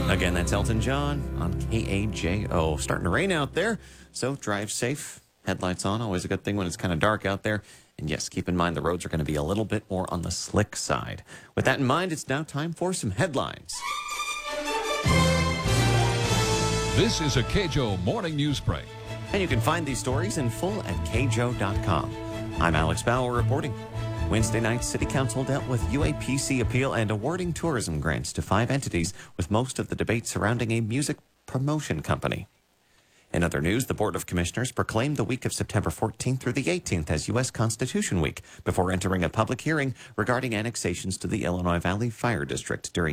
Again, that's Elton John on KAJO. Starting to rain out there, so drive safe. Headlights on, always a good thing when it's kind of dark out there. And yes, keep in mind the roads are going to be a little bit more on the slick side. With that in mind, it's now time for some headlines. This is a KJO Morning News Break. And you can find these stories in full at kjo.com. I'm Alex Bauer reporting. Wednesday night, City Council dealt with UAPC appeal and awarding tourism grants to 5 entities, with most of the debate surrounding a music promotion company. In other news, the Board of Commissioners proclaimed the week of September 14th through the 18th as U.S. Constitution Week before entering a public hearing regarding annexations to the Illinois Valley Fire District during